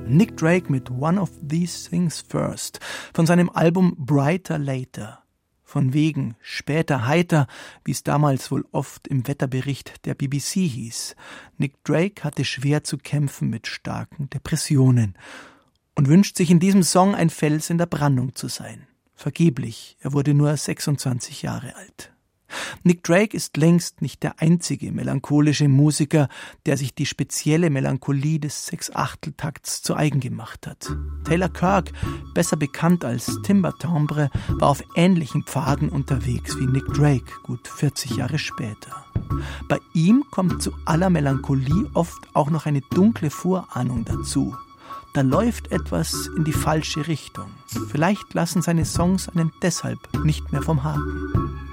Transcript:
Nick Drake mit One of These Things First von seinem Album Brighter Later. Von wegen später heiter, wie es damals wohl oft im Wetterbericht der BBC hieß. Nick Drake hatte schwer zu kämpfen mit starken Depressionen und wünscht sich in diesem Song ein Fels in der Brandung zu sein. Vergeblich, er wurde nur 26 Jahre alt. Nick Drake ist längst nicht der einzige melancholische Musiker, der sich die spezielle Melancholie des Sechsachteltakts zu eigen gemacht hat. Taylor Kirk, besser bekannt als Timbre-Timbre, war auf ähnlichen Pfaden unterwegs wie Nick Drake, gut 40 Jahre später. Bei ihm kommt zu aller Melancholie oft auch noch eine dunkle Vorahnung dazu. Da läuft etwas in die falsche Richtung. Vielleicht lassen seine Songs einen deshalb nicht mehr vom Haken.